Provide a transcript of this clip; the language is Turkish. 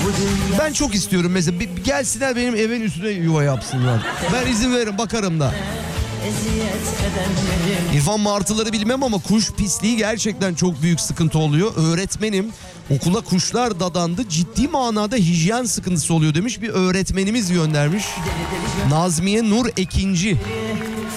Ben çok istiyorum mesela gelsinler benim evin üstüne yuva yapsınlar. Ben izin veririm, bakarım da. İrfan, martıları bilmem ama kuş pisliği gerçekten çok büyük sıkıntı oluyor. Öğretmenim, okula kuşlar dadandı, ciddi manada hijyen sıkıntısı oluyor demiş bir öğretmenimiz göndermiş. Nazmiye Nur Ekinci.